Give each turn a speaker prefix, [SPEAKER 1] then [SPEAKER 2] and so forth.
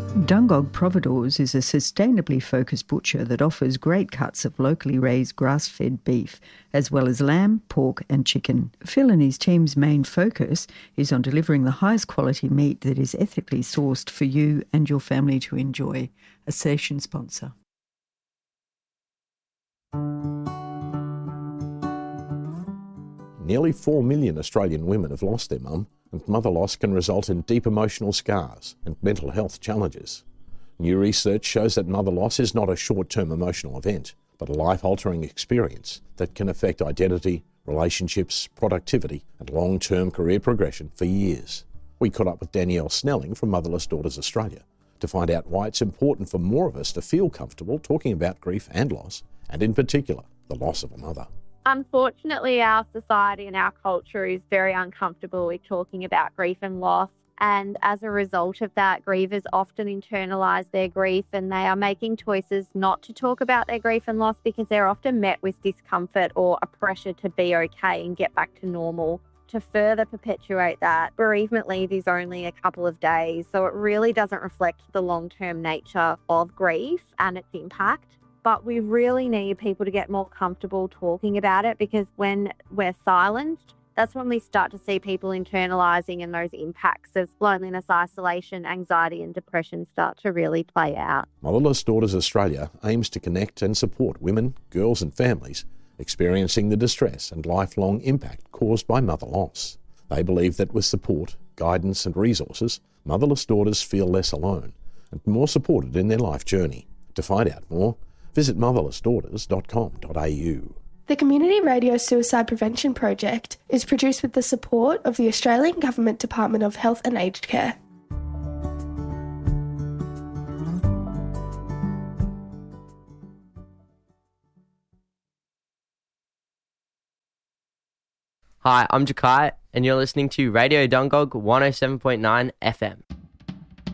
[SPEAKER 1] Dungog Providores is a sustainably focused butcher that offers great cuts of locally raised grass-fed beef, as well as lamb, pork and chicken. Phil and his team's main focus is on delivering the highest quality meat that is ethically sourced for you and your family to enjoy. A station sponsor.
[SPEAKER 2] Nearly 4 million Australian women have lost their mum, and mother loss can result in deep emotional scars and mental health challenges. New research shows that mother loss is not a short-term emotional event, but a life-altering experience that can affect identity, relationships, productivity and long-term career progression for years. We caught up with Danielle Snelling from Motherless Daughters Australia to find out why it's important for more of us to feel comfortable talking about grief and loss, and in particular, the loss of a mother.
[SPEAKER 3] Unfortunately, our society and our culture is very uncomfortable with talking about grief and loss. And as a result of that, grievers often internalise their grief and they are making choices not to talk about their grief and loss because they're often met with discomfort or a pressure to be okay and get back to normal. To further perpetuate that, bereavement leave is only a couple of days, so it really doesn't reflect the long-term nature of grief and its impact. But we really need people to get more comfortable talking about it, because when we're silenced, that's when we start to see people internalising and those impacts of loneliness, isolation, anxiety and depression start to really play out.
[SPEAKER 2] Motherless Daughters Australia aims to connect and support women, girls and families experiencing the distress and lifelong impact caused by mother loss. They believe that with support, guidance and resources, motherless daughters feel less alone and more supported in their life journey. To find out more, visit motherlessdaughters.com.au.
[SPEAKER 4] The Community Radio Suicide Prevention Project is produced with the support of the Australian Government Department of Health and Aged Care.
[SPEAKER 5] Hi, I'm Jakai, and you're listening to Radio Dungog 107.9 FM.